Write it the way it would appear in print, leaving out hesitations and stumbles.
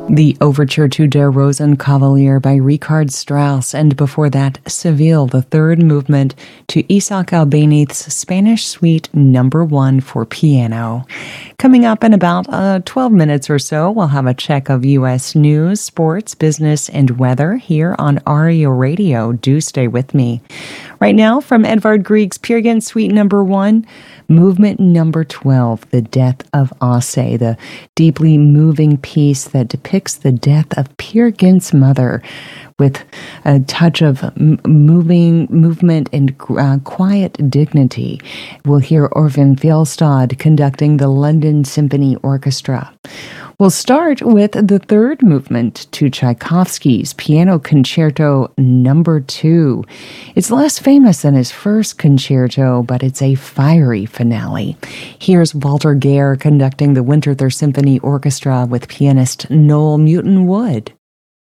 The Overture to Der Rosenkavalier by Richard Strauss, and before that, Seville, the third movement to Isaac Albéniz's Spanish Suite Number 1 for piano. Coming up in about 12 minutes or so, we'll have a check of U.S. news, sports, business, and weather here on REO Radio. Do stay with me. Right now, from Edvard Grieg's Peer Gynt Suite Number 1, Movement Number 12, The Death of Aase, the deeply moving piece that depicts the death of Peer Gynt's mother with a touch of movement and quiet dignity. We'll hear Orvin Fjellstad conducting the London Symphony Orchestra. We'll start with the third movement to Tchaikovsky's Piano Concerto Number 2. It's less famous than his first concerto, but it's a fiery finale. Here's Walter Gehr conducting the Winterthur Symphony Orchestra with pianist Noel Mutin Wood.